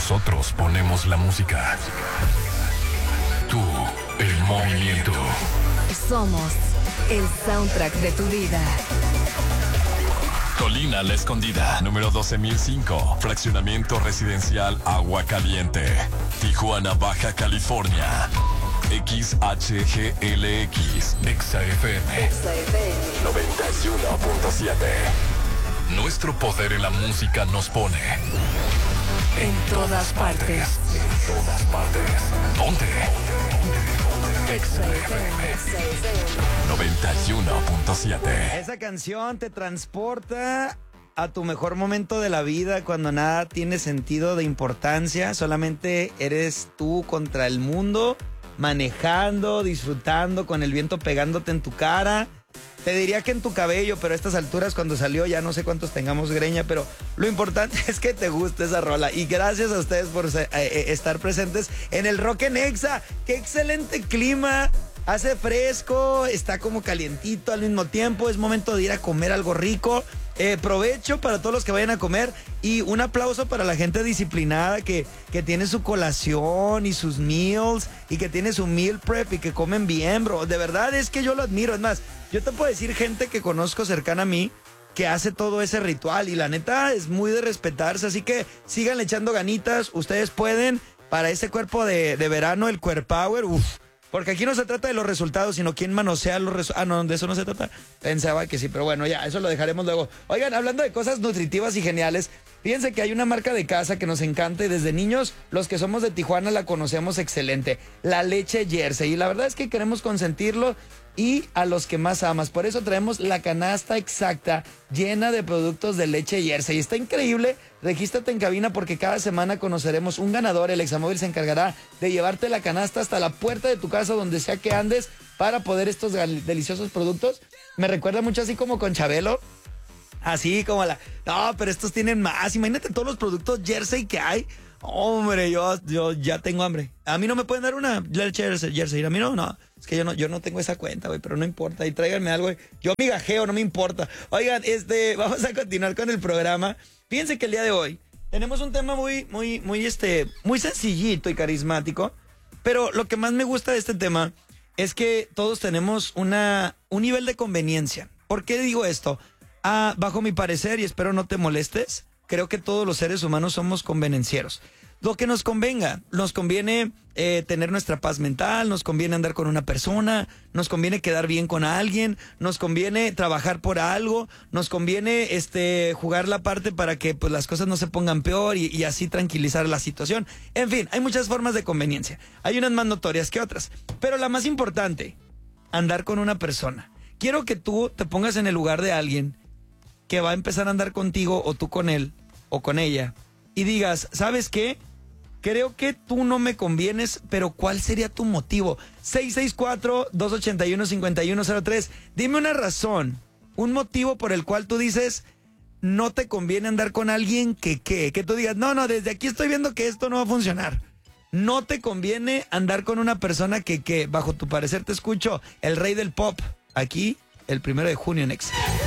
Nosotros ponemos la música. Tú, el movimiento. Somos el soundtrack de tu vida. Colina La Escondida, número 12005. Fraccionamiento residencial Agua Caliente. Tijuana, Baja California. XHGLX. XFM 91.7. Nuestro poder en la música nos pone En todas partes. En todas partes. ¿Dónde? XFM 91.7. Esa canción te transporta a tu mejor momento de la vida, cuando nada tiene sentido de importancia, solamente eres tú contra el mundo, manejando, disfrutando, con el viento pegándote en tu cara. Te diría que en tu cabello, pero a estas alturas cuando salió ya no sé cuántos tengamos greña, pero lo importante es que te guste esa rola. Y gracias a ustedes por estar presentes en el Rock en Exa. ¡Qué excelente clima! Hace fresco, está como calientito al mismo tiempo, es momento de ir a comer algo rico. Provecho para todos los que vayan a comer y un aplauso para la gente disciplinada que tiene su colación y sus meals y que tiene su meal prep y que comen bien, bro. De verdad es que yo lo admiro. Es más, yo te puedo decir gente que conozco cercana a mí que hace todo ese ritual y la neta es muy de respetarse, así que síganle echando ganitas, ustedes pueden para ese cuerpo de verano, el Core Power, porque aquí no se trata de los resultados, sino quién manosea los resultados. Ah, no, de eso no se trata. Pensaba que sí, pero bueno, ya, eso lo dejaremos luego. Oigan, hablando de cosas nutritivas y geniales, fíjense que hay una marca de casa que nos encanta y desde niños, los que somos de Tijuana la conocemos excelente. La leche Jersey. Y la verdad es que queremos consentirlo y a los que más amas. Por eso traemos la canasta exacta llena de productos de leche Jersey. Está increíble. Regístrate en cabina porque cada semana conoceremos un ganador. El Examóvil se encargará de llevarte la canasta hasta la puerta de tu casa, donde sea que andes, para poder estos deliciosos productos. Me recuerda mucho así como con Chabelo. Así como la... No, pero estos tienen más. Imagínate todos los productos Jersey que hay. Hombre, yo ya tengo hambre. A mí no me pueden dar una leche Jersey. A mí no. Es que yo no tengo esa cuenta, güey, pero no importa. Y tráiganme algo, güey. Yo migajeo, no me importa. Oigan, vamos a continuar con el programa. Fíjense que el día de hoy tenemos un tema muy sencillito y carismático. Pero lo que más me gusta de este tema es que todos tenemos un nivel de conveniencia. ¿Por qué digo esto? Bajo mi parecer, y espero no te molestes, creo que todos los seres humanos somos convenencieros. Lo que nos convenga, nos conviene tener nuestra paz mental, nos conviene andar con una persona, nos conviene quedar bien con alguien, nos conviene trabajar por algo, nos conviene jugar la parte para que pues las cosas no se pongan peor y así tranquilizar la situación. En fin, hay muchas formas de conveniencia. Hay unas más notorias que otras, pero la más importante, andar con una persona. Quiero que tú te pongas en el lugar de alguien que va a empezar a andar contigo o tú con él o con ella y digas, ¿sabes qué? Creo que tú no me convienes, pero ¿cuál sería tu motivo? 664-281-5103. Dime una razón, un motivo por el cual tú dices, no te conviene andar con alguien que tú digas, no, desde aquí estoy viendo que esto no va a funcionar. No te conviene andar con una persona que bajo tu parecer te escucho, el rey del pop, aquí, el 1 de junio en Exa.